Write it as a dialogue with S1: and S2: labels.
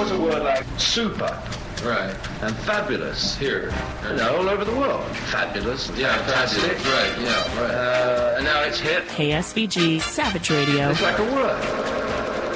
S1: was a word like super.
S2: Right.
S1: And fabulous.
S2: Here.
S1: All over the world. Fabulous.
S2: Yeah,
S1: fantastic.
S2: Fabulous. Right, yeah, right.
S1: And now it's hit.
S3: KSVG Savage Radio.
S1: It's like a word.